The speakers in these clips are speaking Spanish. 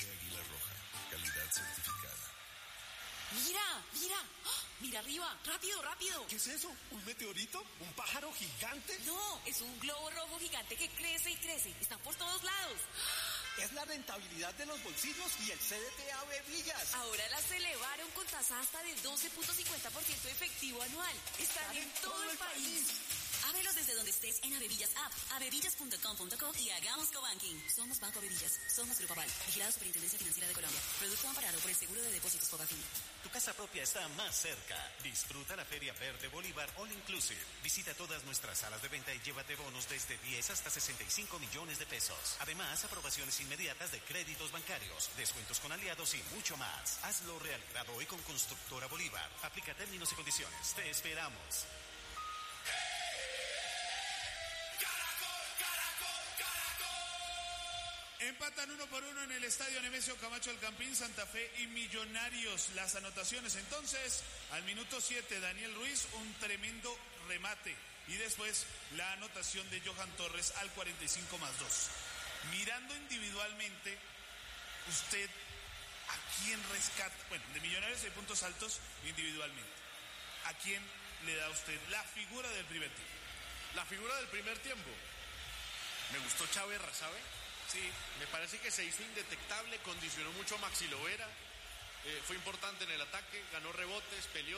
Leche Águila Roja, calidad certificada. ¡Mira! ¡Ah! ¡Mira arriba! ¡Rápido, rápido! ¿Qué es eso? ¿Un meteorito? ¿Un pájaro gigante? No, es un globo rojo gigante que crece y crece. Están por todos lados. Es la rentabilidad de los bolsillos y el CDT AB Villas. Ahora las elevaron con tasa hasta de 12.50% efectivo anual. Están en todo el país. Ábrelos desde donde estés en Avevillas App, avevillas.com.co y hagamos cobanking. Somos Banco Avevillas. Somos Grupo Aval. Vigilado Superintendencia Financiera de Colombia. Producto amparado por el Seguro de Depósitos Fogafín. Tu casa propia está más cerca. Disfruta la Feria Verde Bolívar All Inclusive. Visita todas nuestras salas de venta y llévate bonos desde 10 hasta 65 millones de pesos. Además, aprobaciones inmediatas de créditos bancarios, descuentos con aliados y mucho más. Hazlo realidad hoy con Constructora Bolívar. Aplica términos y condiciones. Te esperamos. Empatan 1-1 en el estadio Nemesio Camacho El Campín, Santa Fe y Millonarios. Las anotaciones entonces, al minuto 7, Daniel Ruiz, un tremendo remate. Y después la anotación de Johan Torres al 45+2. Mirando individualmente, usted, ¿a quién rescata? Bueno, de Millonarios hay puntos altos individualmente. ¿A quién le da usted la figura del primer tiempo? La figura del primer tiempo. Me gustó Chaverra, ¿sabe? Sí. Me parece que se hizo indetectable, condicionó mucho a Maxi Lovera, fue importante en el ataque, ganó rebotes, peleó,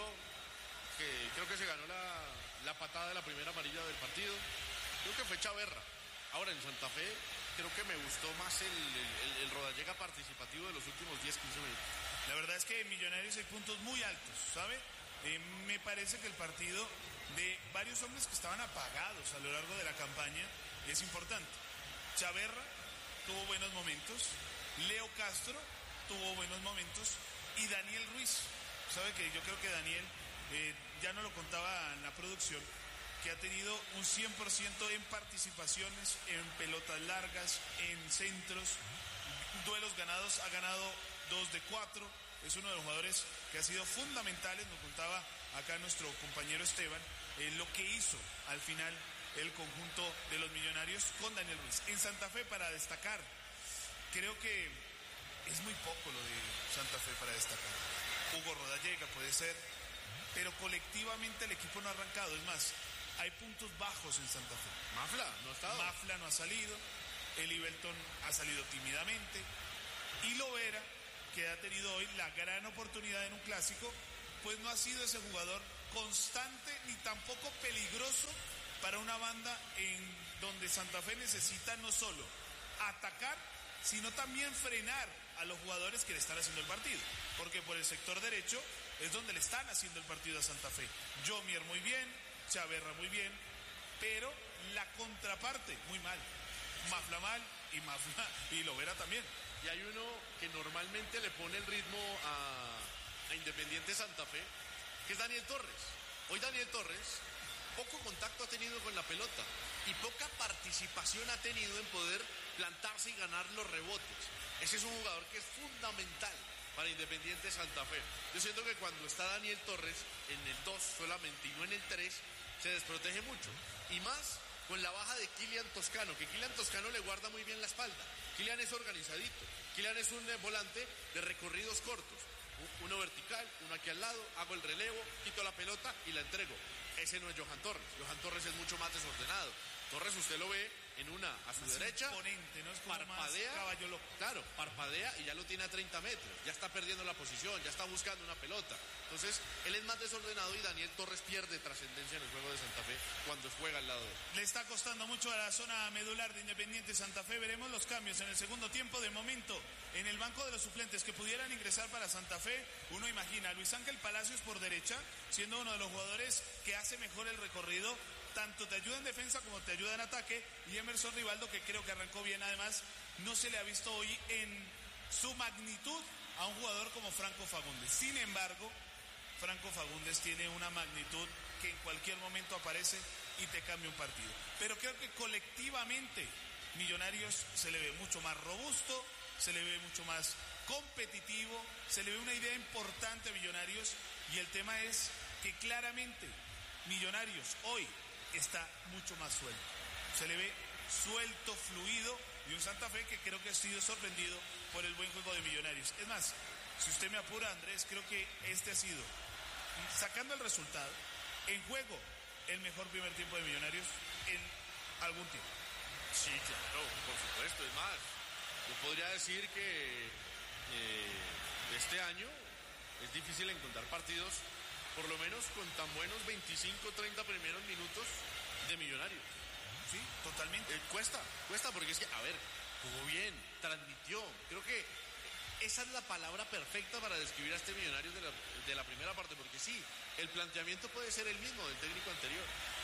creo que se ganó la patada de la primera amarilla del partido. Creo que fue Chaverra. Ahora en Santa Fe creo que me gustó más el Rodallega participativo de los últimos 10-15 minutos. La verdad es que en Millonarios hay puntos muy altos, ¿sabe? Me parece que el partido de varios hombres que estaban apagados a lo largo de la campaña es importante. Chaverra tuvo buenos momentos, Leo Castro tuvo buenos momentos y Daniel Ruiz. Sabe que yo creo que Daniel, ya no lo contaba en la producción, que ha tenido un 100% en participaciones, en pelotas largas, en centros, duelos ganados, ha ganado 2 de 4, es uno de los jugadores que ha sido fundamentales, nos contaba acá nuestro compañero Esteban, lo que hizo al final el conjunto de los Millonarios con Daniel Ruiz. En Santa Fe, para destacar, creo que es muy poco lo de Santa Fe para destacar. Hugo Rodallega puede ser, pero colectivamente el equipo no ha arrancado. Es más, hay puntos bajos en Santa Fe. Mafla no ha estado. Mafla no ha salido, Eli Belton ha salido tímidamente, y Lovera, que ha tenido hoy la gran oportunidad en un clásico, pues no ha sido ese jugador constante ni tampoco peligroso para una banda en donde Santa Fe necesita no solo atacar, sino también frenar a los jugadores que le están haciendo el partido, porque por el sector derecho es donde le están haciendo el partido a Santa Fe. Jomier muy bien, Chaverra muy bien, pero la contraparte muy mal. Mafla mal y Lovera también. Y hay uno que normalmente le pone el ritmo a Independiente Santa Fe, que es Daniel Torres. Hoy Daniel Torres poco contacto ha tenido con la pelota y poca participación ha tenido en poder plantarse y ganar los rebotes. Ese es un jugador que es fundamental para Independiente Santa Fe. Yo siento que cuando está Daniel Torres en el 2 solamente y no en el 3, se desprotege mucho. Y más con la baja de Kylian Toscano, que Kylian Toscano le guarda muy bien la espalda. Kylian es organizadito. Kylian es un volante de recorridos cortos. Uno vertical, uno aquí al lado, hago el relevo, quito la pelota y la entrego. Ese no es Johan Torres. Johan Torres es mucho más desordenado. Torres usted lo ve en una a su derecha, imponente, ¿no? Es como parpadea, más caballo loco. Claro, parpadea y ya lo tiene a 30 metros. Ya está perdiendo la posición, ya está buscando una pelota. Entonces, él es más desordenado y Daniel Torres pierde trascendencia en el juego de Santa Fe cuando juega al lado de él. Le está costando mucho a la zona medular de Independiente Santa Fe. Veremos los cambios en el segundo tiempo. De momento, en el banco de los suplentes que pudieran ingresar para Santa Fe, uno imagina a Luis Ángel Palacios por derecha, siendo uno de los jugadores que hace mejor el recorrido, tanto te ayuda en defensa como te ayuda en ataque, y Emerson Rivaldo, que creo que arrancó bien. Además, no se le ha visto hoy en su magnitud a un jugador como Franco Fagundes. Sin embargo, Franco Fagundes tiene una magnitud que en cualquier momento aparece y te cambia un partido. Pero creo que colectivamente Millonarios se le ve mucho más robusto, se le ve mucho más competitivo, se le ve una idea importante a Millonarios, y el tema es que claramente Millonarios hoy está mucho más suelto. Se le ve suelto, fluido, y un Santa Fe que creo que ha sido sorprendido por el buen juego de Millonarios. Es más, si usted me apura, Andrés, creo que este ha sido, sacando el resultado, en juego, el mejor primer tiempo de Millonarios en algún tiempo. Sí, claro, por supuesto. Es más, yo podría decir que este año es difícil encontrar partidos, por lo menos con tan buenos 25, 30 primeros minutos de Millonarios. Sí, totalmente. Cuesta porque es que, a ver, jugó bien, transmitió. Creo que esa es la palabra perfecta para describir a este Millonarios de la primera parte, porque sí, el planteamiento puede ser el mismo del técnico anterior.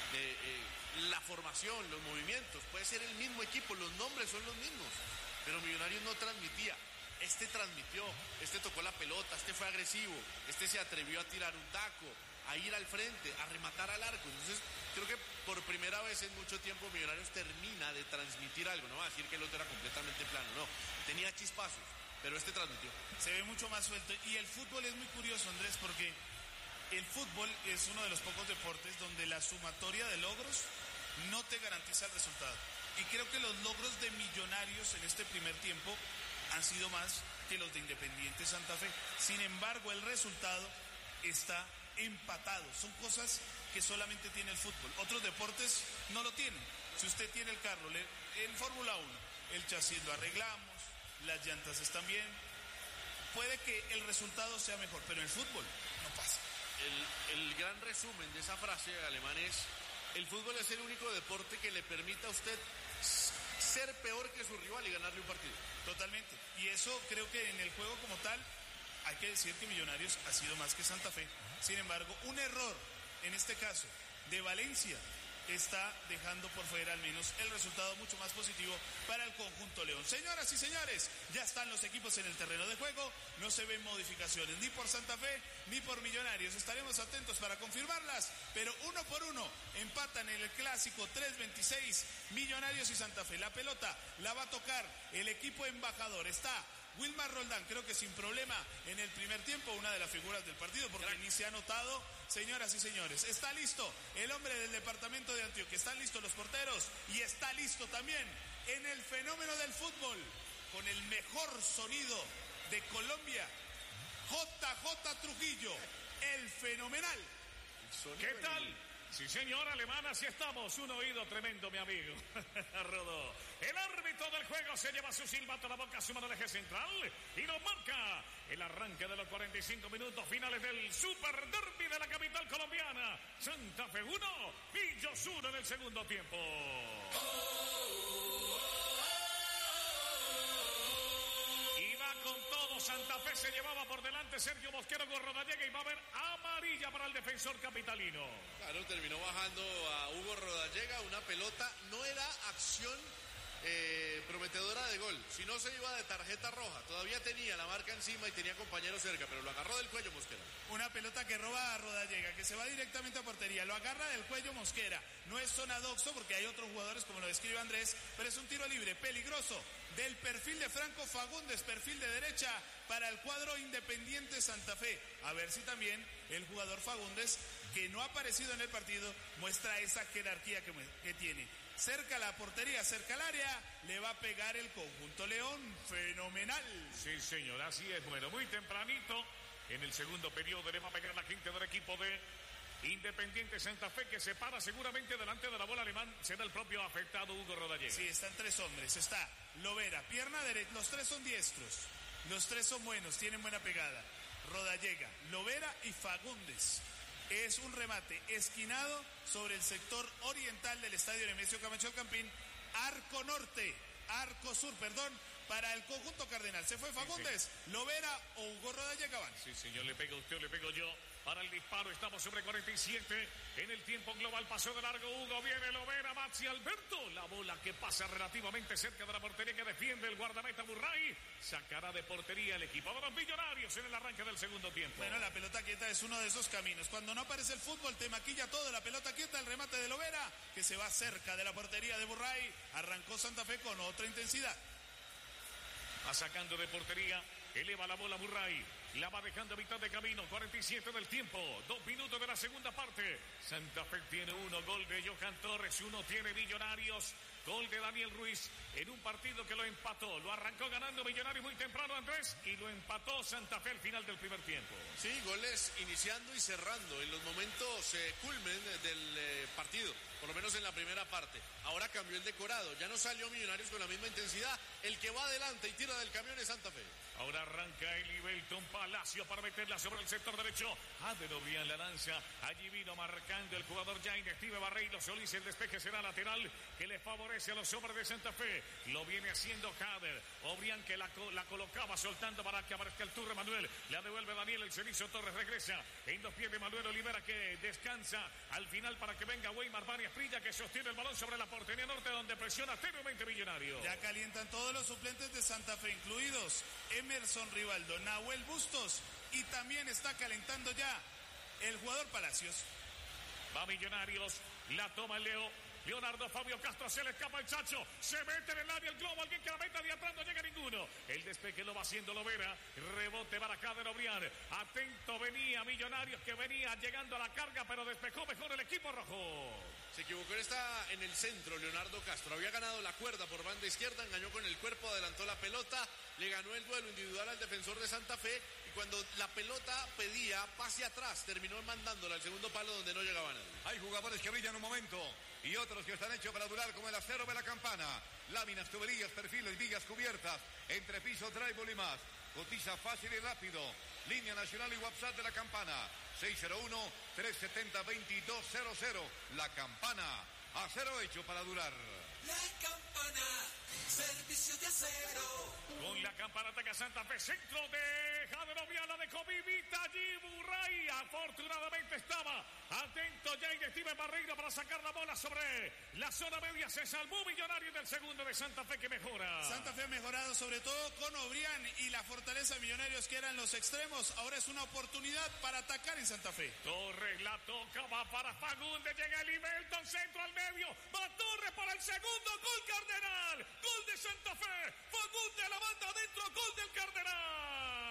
La formación, los movimientos, puede ser el mismo equipo, los nombres son los mismos, pero Millonarios no transmitía. Este transmitió, este tocó la pelota, este fue agresivo, este se atrevió a tirar un taco, a ir al frente, a rematar al arco. Entonces, creo que por primera vez en mucho tiempo Millonarios termina de transmitir algo. No va a decir que el otro era completamente plano, no, tenía chispazos, pero este transmitió. Se ve mucho más suelto, y el fútbol es muy curioso, Andrés, porque el fútbol es uno de los pocos deportes donde la sumatoria de logros no te garantiza el resultado. Y creo que los logros de Millonarios en este primer tiempo han sido más que los de Independiente Santa Fe. Sin embargo, el resultado está empatado. Son cosas que solamente tiene el fútbol. Otros deportes no lo tienen. Si usted tiene el carro, en Fórmula 1, el chasis lo arreglamos, las llantas están bien, puede que el resultado sea mejor, pero en el fútbol no pasa. El gran resumen de esa frase alemán es: el fútbol es el único deporte que le permite a usted ser peor que su rival y ganarle un partido. Totalmente. Y eso creo que en el juego como tal, hay que decir que Millonarios ha sido más que Santa Fe. Sin embargo, un error, en este caso, de Valencia, está dejando por fuera al menos el resultado mucho más positivo para el conjunto León. Señoras y señores, ya están los equipos en el terreno de juego, no se ven modificaciones ni por Santa Fe ni por Millonarios. Estaremos atentos para confirmarlas, pero uno por uno empatan en el clásico 3-26 Millonarios y Santa Fe. La pelota la va a tocar el equipo embajador. Está Wilmar Roldán, creo que sin problema en el primer tiempo, una de las figuras del partido, porque ni se ha notado. Señoras y señores, está listo el hombre del departamento de Antioquia, están listos los porteros y está listo también en el fenómeno del fútbol, con el mejor sonido de Colombia, JJ Trujillo, el fenomenal. ¿Qué tal? Sí, señor, alemán, así estamos. Un oído tremendo, mi amigo. Rodó. El árbitro del juego se lleva su silbato a la boca, su mano al eje central y nos marca el arranque de los 45 minutos finales del Super Derby de la capital colombiana. Santa Fe 1, Millos 1 en el segundo tiempo. Con todo, Santa Fe se llevaba por delante Sergio Mosquera con Rodallega y va a haber amarilla para el defensor capitalino. Claro, terminó bajando a Hugo Rodallega, una pelota, no era acción prometedora de gol, si no se iba de tarjeta roja, todavía tenía la marca encima y tenía compañeros cerca, pero lo agarró del cuello Mosquera. Una pelota que roba a Rodallega, que se va directamente a portería, lo agarra del cuello Mosquera, no es zona doxo porque hay otros jugadores como lo describe Andrés, pero es un tiro libre, peligroso, del perfil de Franco Fagundes, perfil de derecha para el cuadro Independiente Santa Fe. A ver si también el jugador Fagundes, que no ha aparecido en el partido, muestra esa jerarquía que tiene. Cerca la portería, cerca al área, le va a pegar el conjunto León, fenomenal. Sí, señor, así es. Bueno, muy tempranito, en el segundo periodo le va a pegar la quinta del equipo de Independiente Santa Fe, que se para seguramente delante de la bola alemán. Será el propio afectado Hugo Rodallega. Sí, están tres hombres, está Lovera, pierna derecha, los tres son diestros, los tres son buenos, tienen buena pegada. Rodallega, Lovera y Fagundes. Es un remate esquinado sobre el sector oriental del estadio Nemesio Camacho Campín, arco sur, para el conjunto cardenal. Se fue Fagundes, sí. Lovera o Hugo Rodallega van. Sí, señor, le pega usted, le pego yo. Para el disparo estamos sobre 47 en el tiempo global. Pasó de largo Hugo, viene Lovera, Maxi Alberto. La bola que pasa relativamente cerca de la portería que defiende el guardameta Burray. Sacará de portería el equipo de los Millonarios en el arranque del segundo tiempo. Bueno, la pelota quieta es uno de esos caminos. Cuando no aparece el fútbol te maquilla todo. La pelota quieta, el remate de Lovera que se va cerca de la portería de Burray. Arrancó Santa Fe con otra intensidad. Va sacando de portería, eleva la bola Burray, la va dejando a mitad de camino, 47 del tiempo, 2 minutos de la segunda parte. Santa Fe tiene 1, gol de Johan Torres, 1 tiene Millonarios. Gol de Daniel Ruiz en un partido que lo empató. Lo arrancó ganando Millonarios muy temprano, Andrés, y lo empató Santa Fe al final del primer tiempo. Sí, goles iniciando y cerrando en los momentos culmen del partido, por lo menos en la primera parte. Ahora cambió el decorado, ya no salió Millonarios con la misma intensidad. El que va adelante y tira del camión es Santa Fe. Ahora arranca el Ibelton Palacio para meterla sobre el sector derecho. Adenovian la lanza. Allí vino marcando el jugador Jaime Steve Barreiro Solís. El despeje será lateral que le favorece a los hombres de Santa Fe. Lo viene haciendo Jader. Obrián que la colocaba soltando para que aparezca el turno Manuel. La devuelve Daniel. El Cenizo Torres regresa en dos pies de Manuel Olivera que descansa al final para que venga Weimar Varias Prilla que sostiene el balón sobre la portería norte donde presiona tenuemente Millonario. Ya calientan todos los suplentes de Santa Fe, incluidos Emerson Rivaldo, Nahuel Bustos y también está calentando ya el jugador Palacios. Va Millonarios, la toma el Leo. Leonardo Fabio Castro, se le escapa el Chacho, se mete en el área el globo, alguien que la meta de atrás, no llega ninguno. El despeje lo va haciendo Lovera, rebote para Jader Obrián. Atento venía Millonarios que venía llegando a la carga, pero despejó mejor el equipo rojo. Se equivocó, está en el centro Leonardo Castro, había ganado la cuerda por banda izquierda, engañó con el cuerpo, adelantó la pelota, le ganó el duelo individual al defensor de Santa Fe y cuando la pelota pedía pase atrás, terminó mandándola al segundo palo donde no llegaba nadie. Hay jugadores que brillan un momento y otros que están hechos para durar como el acero de la campana. Láminas, tuberías, perfiles, vigas cubiertas, entrepiso, drywall y más. Cotiza fácil y rápido. Línea nacional y WhatsApp de la campana. 601-370-2200. La campana. Acero hecho para durar. La campana, servicio de acero. Con la campana ataca Santa Fe, centro de Jader Obrián, de Comivita, allí Burray, afortunadamente estaba atento Jaime Steven Barreiro para sacar la bola sobre la zona media, se salvó Millonario del segundo de Santa Fe que mejora. Santa Fe ha mejorado sobre todo con Obrián y la fortaleza de Millonarios que eran los extremos, ahora es una oportunidad para atacar en Santa Fe. Torres la toca, va para Fagundes, llega el Ibelton, centro al medio, va Torres para el segundo, gol Cardenal,